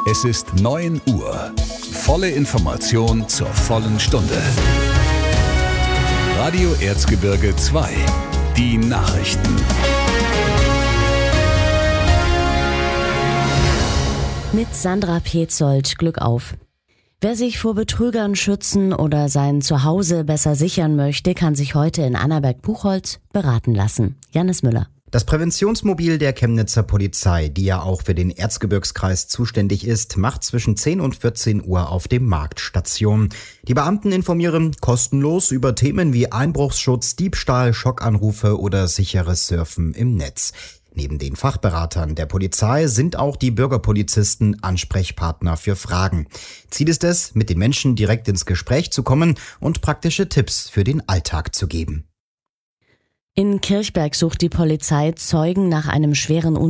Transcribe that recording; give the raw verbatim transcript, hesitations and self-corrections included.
Es ist neun Uhr. Volle Information zur vollen Stunde. Radio Erzgebirge zwei. Die Nachrichten. Mit Sandra Petzold, Glück auf. Wer sich vor Betrügern schützen oder sein Zuhause besser sichern möchte, kann sich heute in Annaberg-Buchholz beraten lassen. Janis Müller. Das Präventionsmobil der Chemnitzer Polizei, die ja auch für den Erzgebirgskreis zuständig ist, macht zwischen zehn und vierzehn Uhr auf dem Markt Station. Die Beamten informieren kostenlos über Themen wie Einbruchsschutz, Diebstahl, Schockanrufe oder sicheres Surfen im Netz. Neben den Fachberatern der Polizei sind auch die Bürgerpolizisten Ansprechpartner für Fragen. Ziel ist es, mit den Menschen direkt ins Gespräch zu kommen und praktische Tipps für den Alltag zu geben. In Kirchberg sucht die Polizei Zeugen nach einem schweren Unfall.